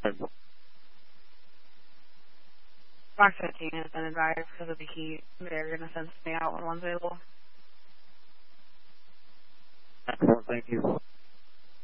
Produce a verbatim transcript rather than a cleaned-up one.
Box fifteen has been advised because of the heat. They're going to send me out when one's available. Thank you.